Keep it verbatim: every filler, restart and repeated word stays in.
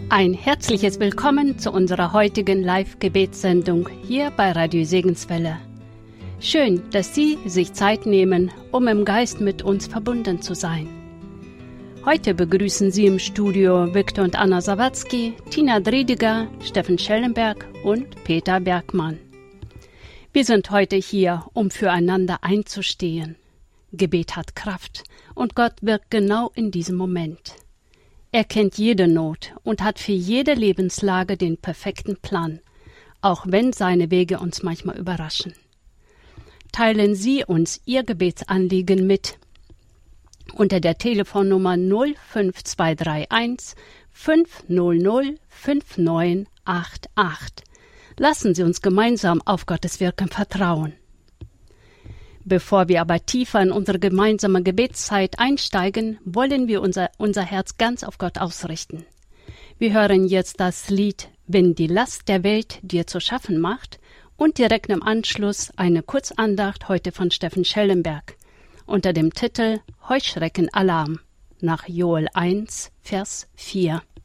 Ein herzliches Willkommen zu unserer heutigen Live-Gebetssendung hier bei Radio Segenswelle. Schön, dass Sie sich Zeit nehmen, um im Geist mit uns verbunden zu sein. Heute begrüßen Sie im Studio Viktor und Anna Sawatzki, Tina Driediger, Steffen Schellenberg und Peter Bergmann. Wir sind heute hier, um füreinander einzustehen. Gebet hat Kraft und Gott wirkt genau in diesem Moment. Er kennt jede Not und hat für jede Lebenslage den perfekten Plan, auch wenn seine Wege uns manchmal überraschen. Teilen Sie uns Ihr Gebetsanliegen mit unter der Telefonnummer null fünf zwei drei eins fünf null null fünf neun acht acht. Lassen Sie uns gemeinsam auf Gottes Wirken vertrauen. Bevor wir aber tiefer in unsere gemeinsame Gebetszeit einsteigen, wollen wir unser, unser Herz ganz auf Gott ausrichten. Wir hören jetzt das Lied »Wenn die Last der Welt dir zu schaffen macht« und direkt im Anschluss eine Kurzandacht heute von Steffen Schellenberg unter dem Titel »Heuschreckenalarm« nach Joel eins, Vers vier.